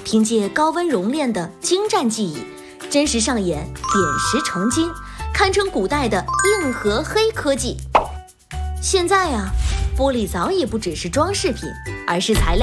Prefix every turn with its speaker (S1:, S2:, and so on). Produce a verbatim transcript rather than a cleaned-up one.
S1: 凭借高温熔炼的精湛技艺，真实上演点石成金，堪称古代的硬核黑科技。现在啊，玻璃早已不只是装饰品，而是材料